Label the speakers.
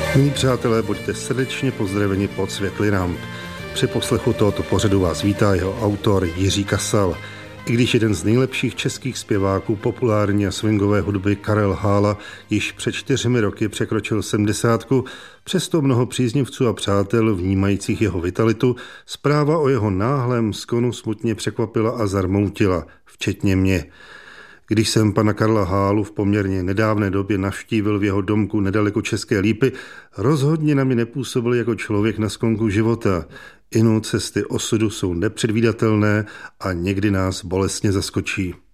Speaker 1: Milí přátelé, buďte srdečně pozdraveni pod světly ramp. Při poslechu tohoto pořadu vás vítá jeho autor Jiří Kasal. I když jeden z nejlepších českých zpěváků populární a swingové hudby Karel Hála již před 4 roky překročil 70, přesto mnoho příznivců a přátel vnímajících jeho vitalitu zpráva o jeho náhlém skonu smutně překvapila a zarmoutila, včetně mě. Když jsem pana Karla Hálu v poměrně nedávné době navštívil v jeho domku nedaleko České Lípy, rozhodně na mě nepůsobil jako člověk na sklonku života. Inu cesty osudu jsou nepředvídatelné a někdy nás bolestně zaskočí.